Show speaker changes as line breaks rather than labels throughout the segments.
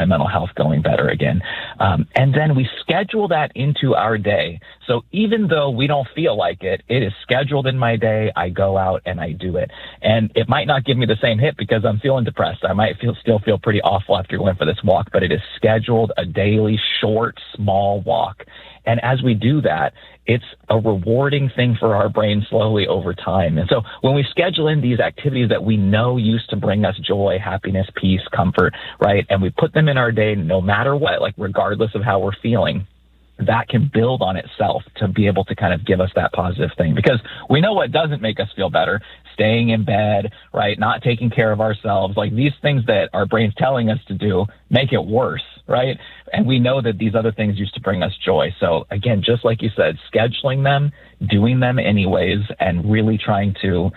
mental health going better again. And then we schedule that into our day. So even though we don't feel like it, it is scheduled in my day. I go out and I do it. And it might not give me the same hit because I'm feeling depressed. I might still feel pretty awful after going for this walk, but it is scheduled, a daily, short, small walk. And as we do that, it's a rewarding thing for our brain slowly over time. And so when we schedule in these activities that we know used to bring us joy, happiness, peace, comfort, right, and we put them in our day no matter what, like regardless of how we're feeling, that can build on itself to be able to kind of give us that positive thing. Because we know what doesn't make us feel better: staying in bed, right, not taking care of ourselves. Like these things that our brain's telling us to do make it worse, right? And we know that these other things used to bring us joy. So again, just like you said, scheduling them, doing them anyways, and really trying to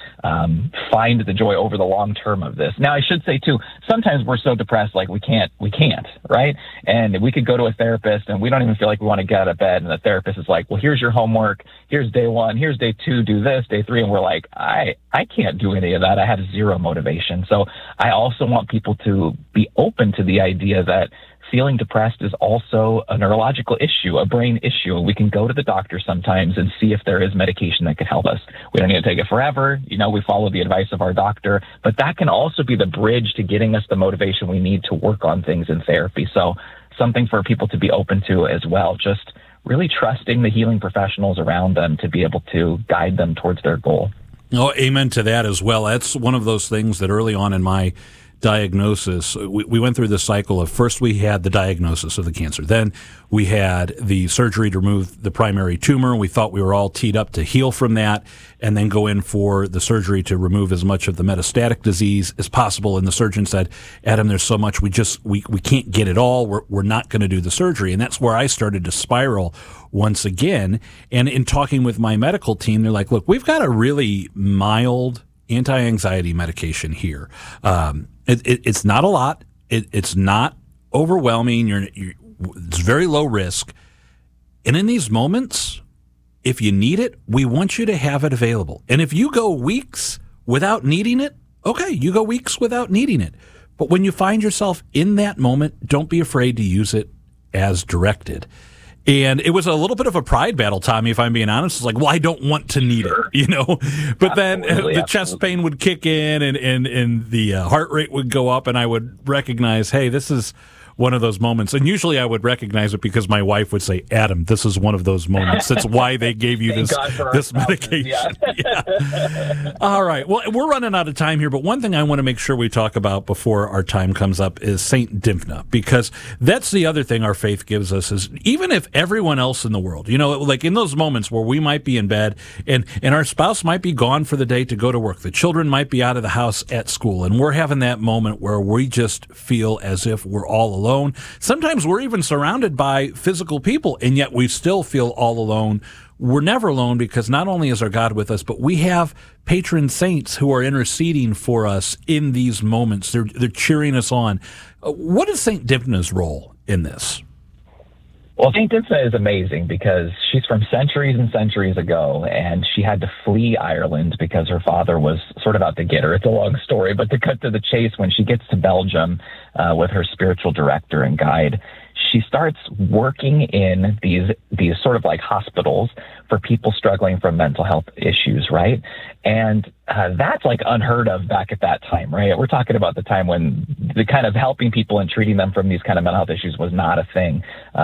find the joy over the long term of this. Now, I should say too, sometimes we're so depressed, like we can't, right? And we could go to a therapist and we don't even feel like we want to get out of bed. And the therapist is like, well, here's your homework. Here's day 1. Here's day 2. Do this, day 3. And we're like, I can't do any of that. I have zero motivation. So I also want people to be open to the idea that feeling depressed is also a neurological issue, a brain issue. And we can go to the doctor sometimes and see if there is medication that can help us. We don't need to take it forever. We follow the advice of our doctor, but that can also be the bridge to getting us the motivation we need to work on things in therapy. So something for people to be open to as well, just really trusting the healing professionals around them to be able to guide them towards their goal.
Oh, amen to that as well. That's one of those things that early on in my diagnosis, we went through the cycle of first we had the diagnosis of the cancer. Then we had the surgery to remove the primary tumor. We thought we were all teed up to heal from that and then go in for the surgery to remove as much of the metastatic disease as possible. And the surgeon said, Adam, there's so much, we can't get it all. We're not going to do the surgery. And that's where I started to spiral once again. And in talking with my medical team, they're like, look, we've got a really mild anti-anxiety medication here. It's not a lot. It's not overwhelming. It's very low risk. And in these moments, if you need it, we want you to have it available. And if you go weeks without needing it, okay, you go weeks without needing it. But when you find yourself in that moment, don't be afraid to use it as directed. And it was a little bit of a pride battle, Tommy, if I'm being honest. It's like, well, I don't want to need it, But then the chest pain would kick in and the heart rate would go up, and I would recognize, hey, this is one of those moments. And usually I would recognize it because my wife would say, Adam, this is one of those moments. That's why they gave you this medication. Yeah. All right. Well, we're running out of time here, but one thing I want to make sure we talk about before our time comes up is Saint Dymphna, because that's the other thing our faith gives us is even if everyone else in the world, like in those moments where we might be in bed and our spouse might be gone for the day to go to work, the children might be out of the house at school, and we're having that moment where we just feel as if we're all alone. Sometimes we're even surrounded by physical people, and yet we still feel all alone. We're never alone because not only is our God with us, but we have patron saints who are interceding for us in these moments. They're cheering us on. What is Saint Dymphna's role in this?
Well, Saint Dymphna is amazing because she's from centuries and centuries ago, and she had to flee Ireland because her father was sort of out to get her. It's a long story, but to cut to the chase, when she gets to Belgium with her spiritual director and guide, she starts working in these sort of like hospitals for people struggling from mental health issues, right? And that's like unheard of back at that time, right? We're talking about the time when the kind of helping people and treating them from these kind of mental health issues was not a thing.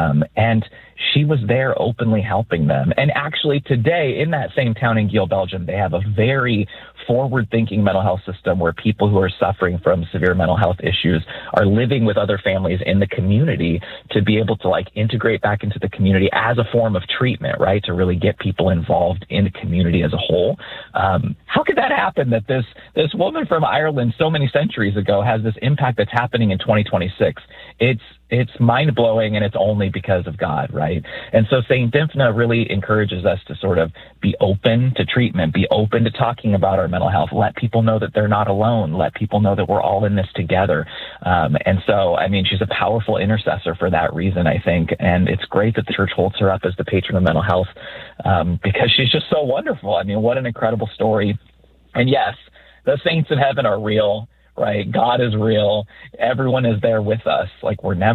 And she was there openly helping them. And actually today in that same town in Geel, Belgium, they have a very forward-thinking mental health system where people who are suffering from severe mental health issues are living with other families in the community to be able to like integrate back into the community as a form of treatment, right? To really get people involved in the community as a whole. How could that happen that this woman from Ireland so many centuries ago has this impact that's happening in 2026? It's mind-blowing, and it's only because of God, right? And so Saint Dymphna really encourages us to sort of be open to treatment, be open to talking about our mental health, let people know that they're not alone, let people know that we're all in this together. And so, I mean, she's a powerful intercessor for that reason, I think, and it's great that the church holds her up as the patron of mental health because she's just so wonderful. I mean, what an incredible story. And yes, the saints in heaven are real. Right? God is real. Everyone is there with us. Like we're never